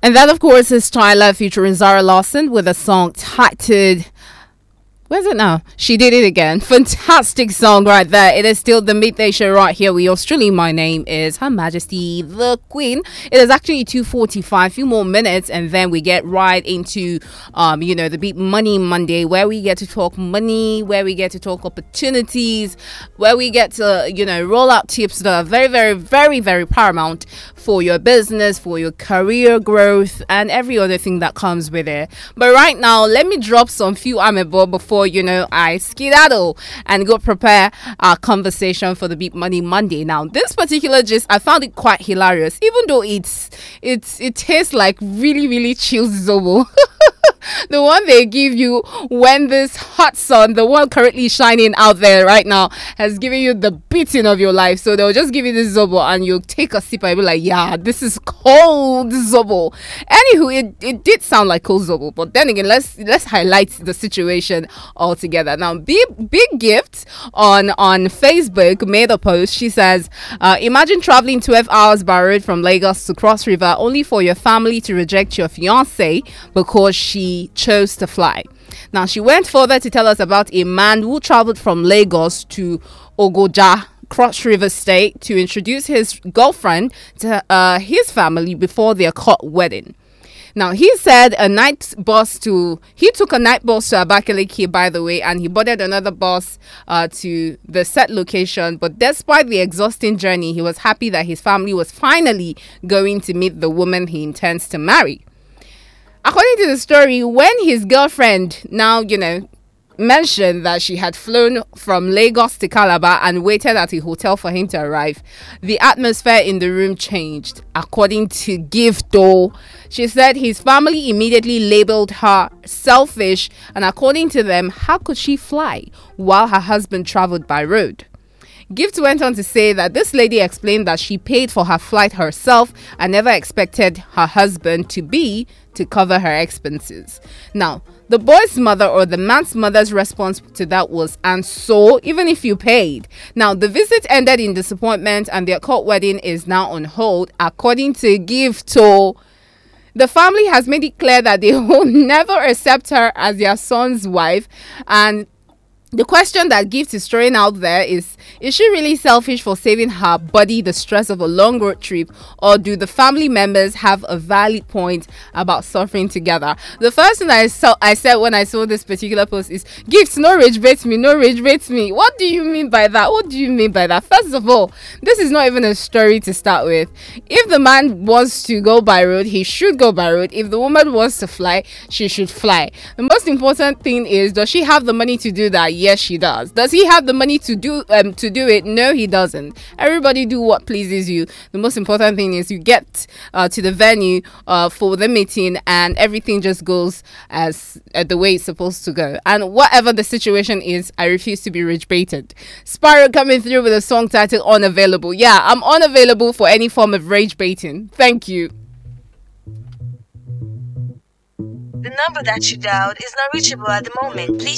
And that, of course, is Tyler featuring Zara Lawson with a song titled, where's it now? She Did It Again. Fantastic song right there. It is still the midday show right here with yours truly. My name is Her Majesty the Queen. It is actually 2:45, few more minutes, and then we get right into the Beat Money Monday, where we get to talk money, where we get to talk opportunities, where we get to roll out tips that are very, very, very, very paramount for your business, for your career growth, and every other thing that comes with it. But right now, let me drop some few amebo before I skedaddle and go prepare our conversation for the Beat Money Monday. Now, this particular gist, I found it quite hilarious, even though it tastes like really, really chilled zobo. The one they give you when this hot sun, the one currently shining out there right now, has given you the beating of your life. So they'll just give you this zobo and you'll take a sip and you'll be like, yeah, this is cold zobo. Anywho, it did sound like cold zobo, but then again, let's highlight the situation altogether. Now, Big Gift on Facebook made a post. She says, imagine traveling 12 hours by road from Lagos to Cross River only for your family to reject your fiance because she chose to fly. Now, she went further to tell us about a man who traveled from Lagos to Ogoja, Cross River State, to introduce his girlfriend to his family before their court wedding. Now, he said he took a night bus to Abakaliki, by the way, and he boarded another bus to the set location. But despite the exhausting journey, he was happy that his family was finally going to meet the woman he intends to marry. According to the story, when his girlfriend now, mentioned that she had flown from Lagos to Calabar and waited at a hotel for him to arrive, the atmosphere in the room changed. According to Gift, though, she said his family immediately labeled her selfish, and according to them, how could she fly while her husband traveled by road? Gift went on to say that this lady explained that she paid for her flight herself and never expected her husband to cover her expenses. Now, the boy's mother, or the man's mother's response to that was, and so, even if you paid. Now, the visit ended in disappointment and their court wedding is now on hold. According to Gift, the family has made it clear that they will never accept her as their son's wife, and the question that Gift is throwing out there is she really selfish for saving her body the stress of a long road trip, or do the family members have a valid point about suffering together? The first thing I said when I saw this particular post is, Gift, no rage bait me. What do you mean by that? First of all, this is not even a story to start with. If the man wants to go by road, he should go by road. If the woman wants to fly, she should fly. The most important thing is, does she have the money to do that? Yes, she does. Does he have the money to do it? No, he doesn't. Everybody do what pleases you. The most important thing is you get to the venue for the meeting, and everything just goes as the way it's supposed to go. And whatever the situation is, I refuse to be rich baited. Sparrow coming through with a song titled Unavailable. Yeah, I'm unavailable for any form of rage baiting. Thank you. The number that you dialed is not reachable at the moment. Please